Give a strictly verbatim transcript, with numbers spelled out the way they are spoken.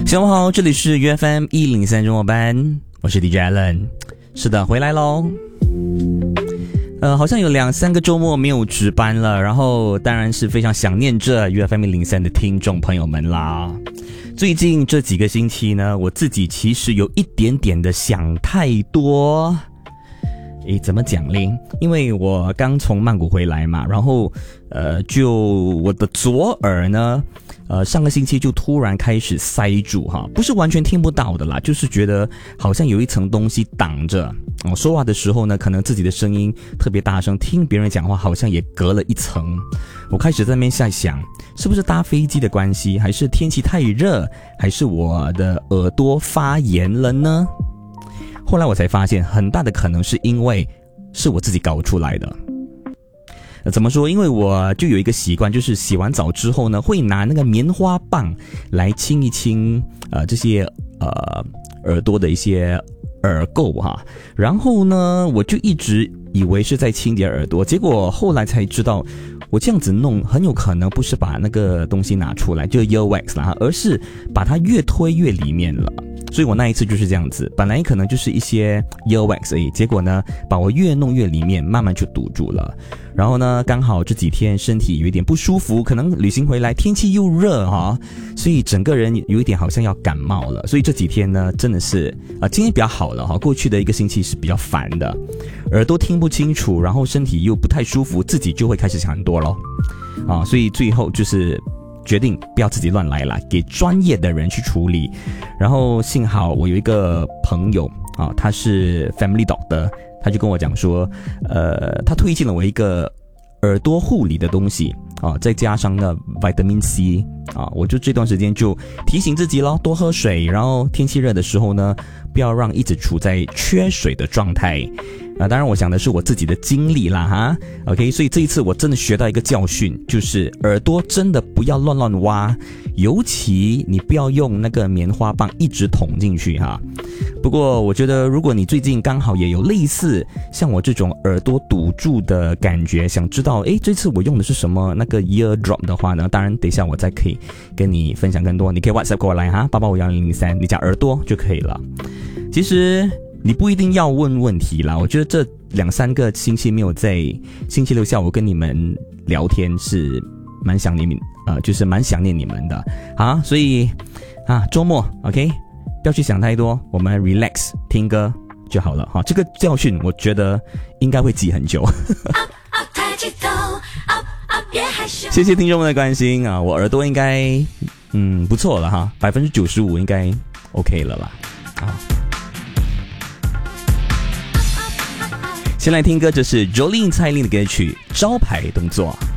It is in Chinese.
下午好，这里是 U F M 一零三中文班，我是 D J Allen。是的，回来咯。呃，好像有两三个周末没有值班了，然后当然是非常想念这 U F M 一零三的听众朋友们啦。最近这几个星期呢，我自己其实有一点点的想太多。诶，怎么讲呢？因为我刚从曼谷回来嘛，然后呃，就我的左耳呢，呃，上个星期就突然开始塞住哈，不是完全听不到的啦，就是觉得好像有一层东西挡着。我、哦、说话的时候呢，可能自己的声音特别大声，听别人讲话好像也隔了一层。我开始在那边在想，是不是搭飞机的关系，还是天气太热，还是我的耳朵发炎了呢？后来我才发现，很大的可能是因为是我自己搞出来的。呃、怎么说？因为我就有一个习惯，就是洗完澡之后呢，会拿那个棉花棒来清一清呃这些呃耳朵的一些耳垢哈。然后呢，我就一直以为是在清洁耳朵，结果后来才知道，我这样子弄很有可能不是把那个东西拿出来，就 earwax 啦，而是把它越推越里面了。所以我那一次就是这样子，本来可能就是一些 earwax 而已，结果呢，把我越弄越里面，慢慢就堵住了。然后呢，刚好这几天身体有一点不舒服，可能旅行回来天气又热哈，所以整个人有一点好像要感冒了。所以这几天呢，真的是啊、呃，今天比较好了哈，过去的一个星期是比较烦的，耳朵听不清楚，然后身体又不太舒服，自己就会开始想很多咯啊，所以最后就是决定不要自己乱来啦，给专业的人去处理。然后幸好我有一个朋友啊，他是 family doctor， 他就跟我讲说，呃，他推荐了我一个耳朵护理的东西啊，再加上呢 vitamin C 啊，我就这段时间就提醒自己咯，多喝水，然后天气热的时候呢，不要让一直处在缺水的状态。啊，当然我想的是我自己的经历啦哈 ，OK， 所以这一次我真的学到一个教训，就是耳朵真的不要乱乱挖，尤其你不要用那个棉花棒一直捅进去哈。不过我觉得如果你最近刚好也有类似像我这种耳朵堵住的感觉，想知道诶这次我用的是什么那个 ear drop 的话呢，当然等一下我再可以跟你分享更多，你可以 WhatsApp 过来哈，八八五幺零零三，你讲耳朵就可以了。其实你不一定要问问题啦，我觉得这两三个星期没有在星期六下午跟你们聊天是蛮想念你呃，就是蛮想念你们的啊，所以啊周末 OK 不要去想太多，我们 relax 听歌就好了哈。这个教训我觉得应该会记很久。谢谢听众们的关心啊，我耳朵应该嗯不错了哈，百分之九十五应该 OK 了啦啊。先来听歌，这是 Jolin 蔡依林的歌曲《招牌动作》。